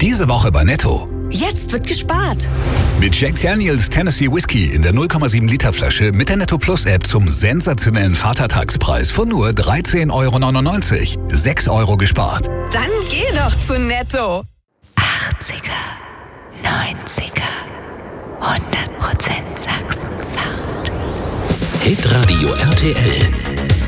Diese Woche bei Netto. Jetzt wird gespart. Mit Jack Daniels Tennessee Whiskey in der 0,7 Liter Flasche mit der Netto Plus App zum sensationellen Vatertagspreis von nur 13,99 €. 6 € gespart. Dann geh doch zu Netto. 80er, 90er, 100% Sachsen-Sound. Hitradio RTL